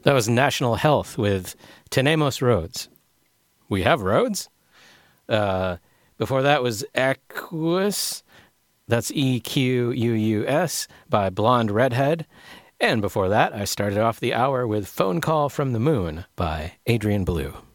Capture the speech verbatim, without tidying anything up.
That was National Health with Tenemos Roads. We have roads? Uh, before that was Equus. That's E Q U U S by Blonde Redhead. And before that, I started off the hour with Phone Call from the Moon by Adrian Belew.